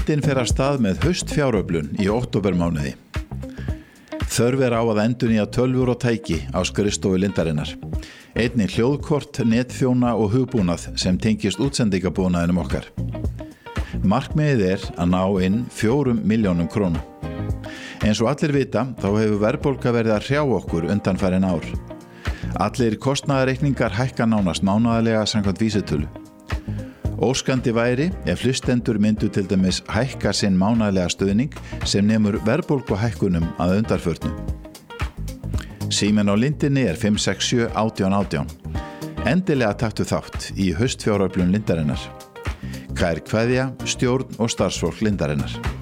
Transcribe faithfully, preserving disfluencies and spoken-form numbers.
Lindin fer af stað með haustfjáröflun í októbermánuði. Þörf er á að endurnýja tölvur og tæki á skrifstofu Lindarinnar. Einnig hljóðkort, netþjóna og hugbúnað sem tengist útsendingabúnaðinum okkar. Markmiðið er að ná inn fjórum milljónum krónum. Eins og allir vita, þá hefur verðbólga verið að hrjá okkur undanfarin ár. Allir kostnaðarreikningar hækka nánast mánaðarlega samkvæmt vísitölu. Óskandi væri ef hlustendur myndu til dæmis hækka sinn mánaðarlega stuðning sem nemur verðbólguhækkunum að undanförnu. Síminn á Lindinni er fimm sex sjö átján átján. Endilega taktu þátt í haustfjáröflun Lindarinnar. Kær kveðja, stjórn og starfsfólk Lindarinnar.